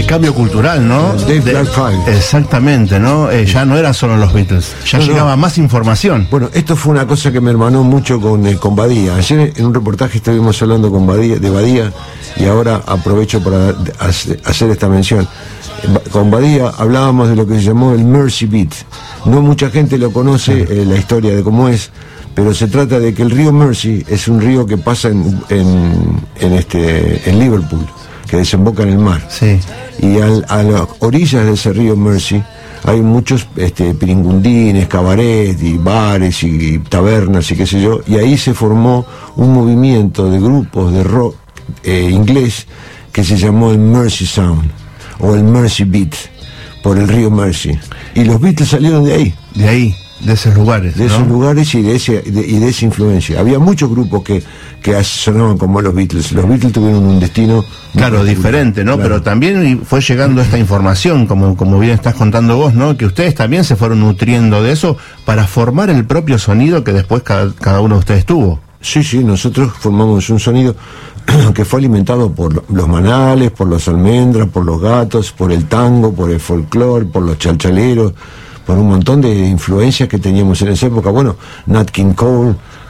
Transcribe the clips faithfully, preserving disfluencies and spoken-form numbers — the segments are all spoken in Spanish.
cambio cultural, ¿no? Dave De, Clark Five. Exactamente, ¿no? Eh, ya no eran solo los Beatles, ya no, llegaba no. más información. Bueno, esto fue una cosa que me hermanó mucho con, eh, con Badía. Ayer en un reportaje estuvimos hablando con Badía, de Badía, y ahora aprovecho para hacer esta mención. Con Badía hablábamos de lo que se llamó el Mersey Beat. No mucha gente lo conoce, eh, la historia de cómo es, pero se trata de que el río Mersey es un río que pasa en, en, en, este, en Liverpool, que desemboca en el mar. Sí. Y al, a las orillas de ese río Mersey hay muchos este, piringundines, cabaret y bares y, y tabernas y qué sé yo, y ahí se formó un movimiento de grupos de rock eh, inglés que se llamó el Mersey Sound o el Mersey Beat, por el río Mersey. Y los Beatles salieron de ahí. De ahí, de esos lugares. De ¿no? esos lugares y de, ese, de, y de esa influencia. Había muchos grupos que, que sonaban como los Beatles. Los Beatles tuvieron un destino... Claro, diferente, ¿no? Claro. Pero también fue llegando esta información, como, como bien estás contando vos, ¿no? Que ustedes también se fueron nutriendo de eso para formar el propio sonido que después cada, cada uno de ustedes tuvo. Sí, sí, nosotros formamos un sonido que fue alimentado por los Manales, por los Almendras, por los Gatos, por el tango, por el folclore, por los chalchaleros, por un montón de influencias que teníamos en esa época. Bueno, Nat King Cole,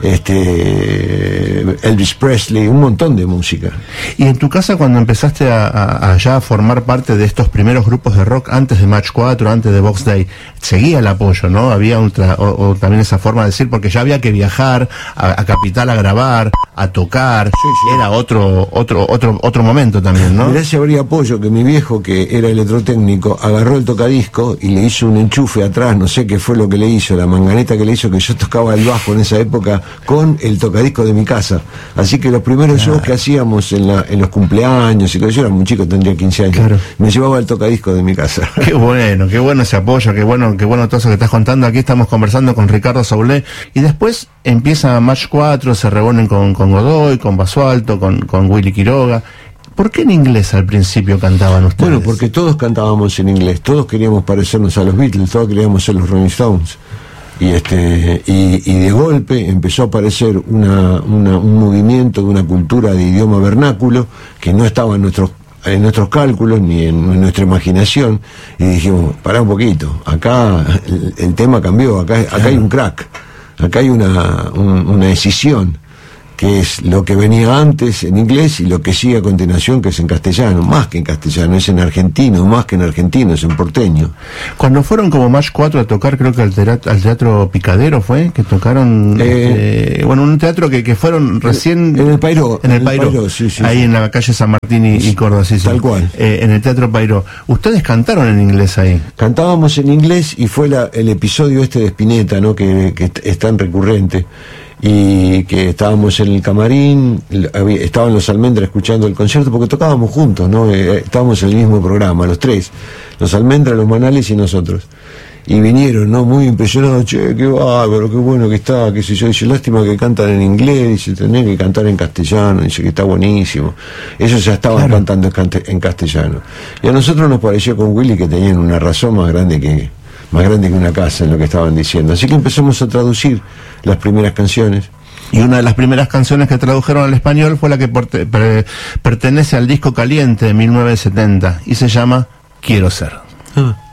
este, Elvis Presley, un montón de música. Y en tu casa, cuando empezaste a, a, a ya formar parte de estos primeros grupos de rock, antes de Match cuatro, antes de Box Day, seguía el apoyo, ¿no? Había ultra, o, o también esa forma de decir, porque ya había que viajar a, a Capital a grabar, a tocar, sí, sí. Era otro, otro, otro, otro momento también, ¿no? Gracias habría apoyo que mi viejo, que era electrotécnico, agarró el tocadisco y le hizo un enchufe atrás, no sé qué fue lo que le hizo, la manganeta que le hizo, que yo tocaba el bajo en esa época con el tocadisco de mi casa. Así que los primeros shows que hacíamos en, la, en los cumpleaños, y que yo era muy chico, tendría quince años, claro. Me llevaba el tocadisco de mi casa. Qué bueno, qué bueno ese apoyo, qué bueno, qué bueno todo eso que estás contando. Aquí estamos conversando con Ricardo Soule, y después empieza Match cuatro, se reúnen con, con Godoy, con Basualto, con, con Willy Quiroga. ¿Por qué en inglés al principio cantaban ustedes? Bueno, porque todos cantábamos en inglés, todos queríamos parecernos a los Beatles, todos queríamos ser los Rolling Stones. Y este y, y de golpe empezó a aparecer una, una, un movimiento de una cultura de idioma vernáculo que no estaba en nuestros en nuestros cálculos ni en, en nuestra imaginación, y dijimos, pará un poquito, acá el, el tema cambió, acá, acá claro. Hay un crack, acá hay una, un, una decisión, que es lo que venía antes en inglés y lo que sigue a continuación, que es en castellano, más que en castellano, es en argentino, más que en argentino, es en porteño. Cuando fueron como Match cuatro a tocar, creo que al teatro, al teatro Picadero fue, que tocaron, eh, este, bueno, un teatro que, que fueron recién... En el Pairó. En el Pairó, Pairó sí, sí, ahí sí. En la calle San Martín y, y Córdoba, sí, sí. Tal cual. Eh, en el Teatro Pairó. ¿Ustedes cantaron en inglés ahí? Cantábamos en inglés y fue la, el episodio este de Spinetta, ¿no? Que, que es tan recurrente. Y que estábamos en el camarín, estaban los Almendras escuchando el concierto, porque tocábamos juntos, ¿no? Eh, estábamos en el mismo programa, los tres, los Almendras, los Manales y nosotros. Y vinieron, ¿no? Muy impresionados, che, qué bárbaro, qué bueno que está, qué sé yo. Dice, lástima que cantan en inglés, dice, tendrían que cantar en castellano, dice que está buenísimo. Ellos ya estaban claro. cantando en castellano. Y a nosotros nos pareció con Willy que tenían una razón más grande que... más grande que una casa en lo que estaban diciendo. Así que empezamos a traducir las primeras canciones. Y una de las primeras canciones que tradujeron al español fue la que porte, per, pertenece al disco Caliente de mil novecientos setenta y se llama Quiero Ser. Ah.